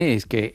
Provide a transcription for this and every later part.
es que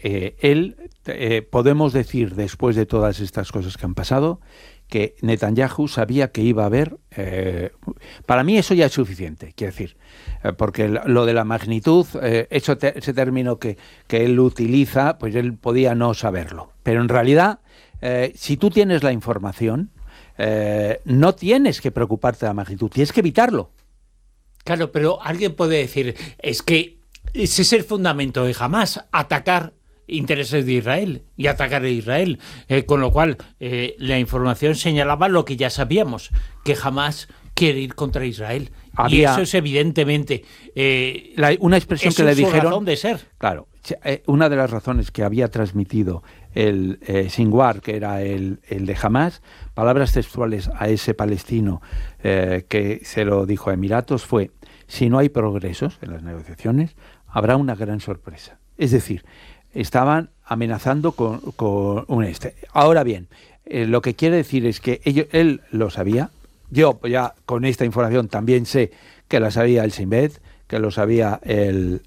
podemos decir, después de todas estas cosas que han pasado, que Netanyahu sabía que iba a haber... para mí eso ya es suficiente, quiero decir, porque lo de la magnitud, ese término que él utiliza, pues él podía no saberlo. Pero en realidad, si tú tienes la información, no tienes que preocuparte de la magnitud, tienes que evitarlo. Claro, pero alguien puede decir, es que ese es el fundamento de Hamás, atacar intereses de Israel y atacar a Israel, con lo cual la información señalaba lo que ya sabíamos, que Hamás quiere ir contra Israel. Y eso es evidentemente una expresión que le dijeron, razón de ser. Claro, una de las razones que había transmitido el Sinwar, que era el de Hamás, palabras textuales a ese palestino que se lo dijo a Emiratos, fue: si no hay progresos en las negociaciones, habrá una gran sorpresa. Es decir, estaban amenazando con un Ahora bien, lo que quiere decir es que él lo sabía. Yo ya con esta información también sé que la sabía el Shin Bet, que lo sabía el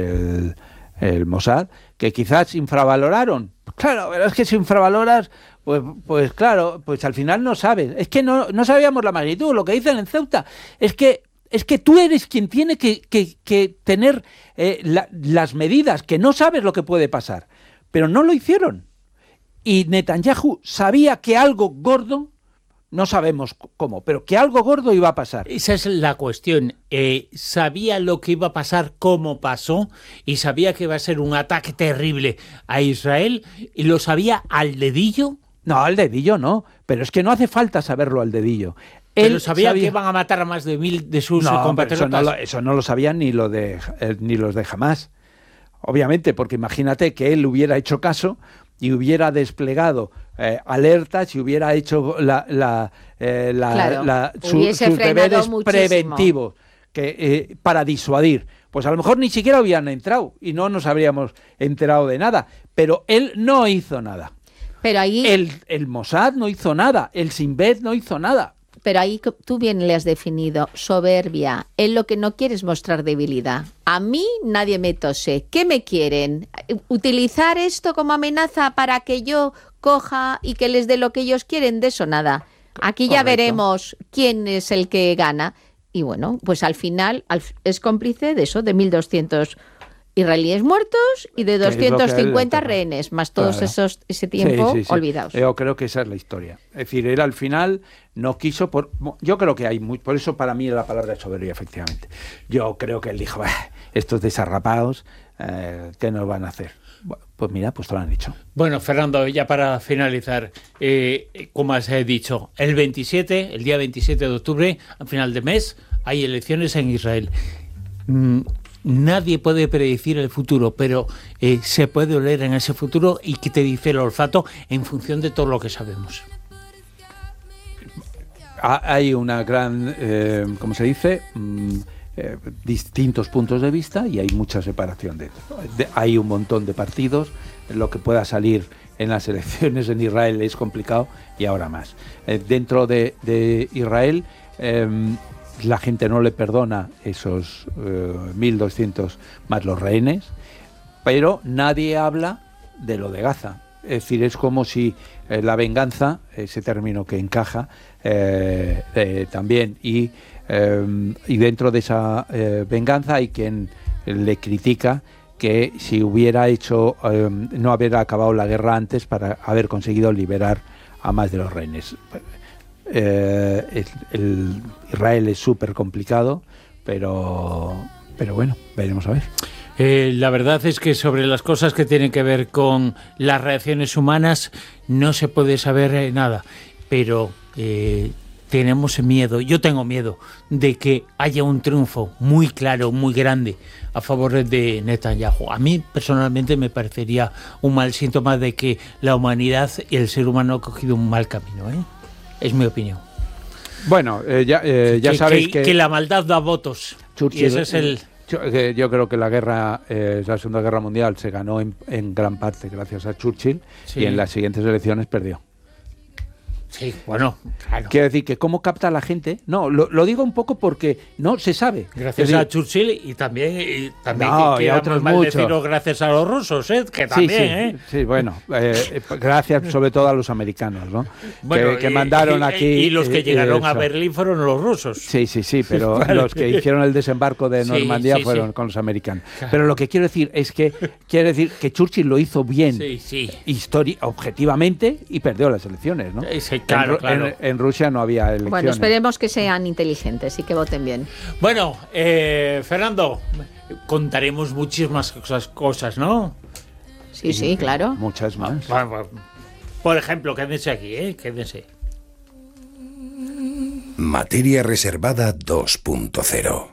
Mossad, que quizás infravaloraron. Claro, pero es que si infravaloras, pues claro, pues al final no sabes. Es que no sabíamos la magnitud. Lo que dicen en Ceuta es que tú eres quien tiene que tener las medidas, que no sabes lo que puede pasar. Pero no lo hicieron. Y Netanyahu sabía que algo gordo, no sabemos cómo, pero que algo gordo iba a pasar. Esa es la cuestión. Sabía lo que iba a pasar, cómo pasó, y sabía que iba a ser un ataque terrible a Israel, y lo sabía al dedillo. No, al dedillo no, pero es que no hace falta saberlo al dedillo. Pero sabía que iban a matar a más de 1.000 de sus compatriotas. Eso no lo sabían ni los de Hamás. Obviamente, porque imagínate que él hubiera hecho caso y hubiera desplegado alertas y hubiera hecho sus deberes preventivos para disuadir. Pues a lo mejor ni siquiera hubieran entrado y no nos habríamos enterado de nada. Pero él no hizo nada. Pero ahí... El Mossad no hizo nada. El Shin Bet no hizo nada. Pero ahí tú bien le has definido, soberbia. Él lo que no quiere es mostrar debilidad. A mí nadie me tose. ¿Qué me quieren? ¿Utilizar esto como amenaza para que yo coja y que les dé lo que ellos quieren? De eso nada. Aquí ya veremos quién es el que gana. Y bueno, pues al final es cómplice de eso, de 1.200 israelíes muertos y de 250 rehenes, más todos ese tiempo olvidados. Yo creo que esa es la historia. Es decir, él al final no quiso... Yo creo que hay por eso para mí la palabra es soberbia, efectivamente. Yo creo que él dijo, estos desarrapados, ¿qué nos van a hacer? Bueno, pues mira, pues te lo han dicho. Bueno, Fernando, ya para finalizar, como has dicho, el día 27 de octubre, al final de mes, hay elecciones en Israel. Nadie puede predecir el futuro, pero se puede oler en ese futuro. ¿Y qué te dice el olfato en función de todo lo que sabemos? Hay una gran, ¿cómo se dice? Distintos puntos de vista y hay mucha separación hay un montón de partidos. Lo que pueda salir en las elecciones en Israel es complicado y ahora más. Dentro de Israel... la gente no le perdona esos 1.200 más los rehenes, pero nadie habla de lo de Gaza. Es decir, es como si la venganza, ese término que encaja también, y dentro de esa venganza hay quien le critica que si hubiera no haber acabado la guerra antes para haber conseguido liberar a más de los rehenes. Israel es súper complicado, pero bueno, veremos a ver. La verdad es que sobre las cosas que tienen que ver con las reacciones humanas no se puede saber nada, pero tenemos miedo, yo tengo miedo de que haya un triunfo muy claro, muy grande a favor de Netanyahu. A mí personalmente me parecería un mal síntoma de que la humanidad y el ser humano ha cogido un mal camino, Es mi opinión. Bueno, ya sabéis que la maldad da votos. Churchill, y ese es el... Yo creo que la Segunda Guerra Mundial se ganó en gran parte gracias a Churchill y en las siguientes elecciones perdió. Sí, bueno, claro. Quiero decir que cómo capta a la gente. No, lo digo un poco porque no se sabe. Gracias a Churchill y también No, que y a otros maldeciros gracias a los rusos, que también, sí, bueno, gracias sobre todo a los americanos, ¿no? Bueno, que mandaron aquí. Y los que llegaron a Berlín fueron los rusos. Sí, pero los que hicieron el desembarco de Normandía fueron con los americanos. Claro. Pero lo que quiero decir es que Churchill lo hizo bien, objetivamente, y perdió las elecciones, ¿no? Claro. En Rusia no había elecciones. Bueno, esperemos que sean inteligentes y que voten bien. Bueno, Fernando, contaremos muchísimas cosas, ¿no? Sí, claro. Muchas más. Por ejemplo, quédense aquí, quédense. Materia reservada 2.0.